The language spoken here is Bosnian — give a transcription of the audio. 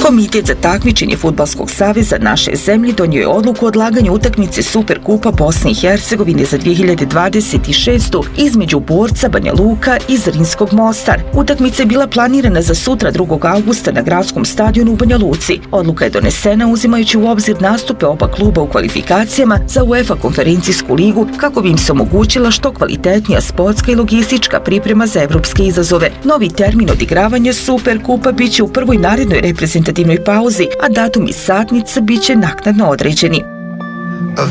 Komitet za takmičenje Fudbalskog saveza naše zemlje donio je odluku o odlaganju utakmice Superkupa Bosne i Hercegovine za 2026. između Borca Banja Luka i Zrinskog Mostar. Utakmica je bila planirana za sutra 2. augusta na gradskom stadionu u Banja Luci. Odluka je donesena uzimajući u obzir nastupe oba kluba u kvalifikacijama za UEFA konferencijsku ligu kako bi im se omogućila što kvalitetnija sportska i logistička priprema za evropske izazove. Novi termin odigravanja Superkupa biće u prvoj narednoj reprezentativnoj pauzi, a datum i satnica biće naknadno određeni.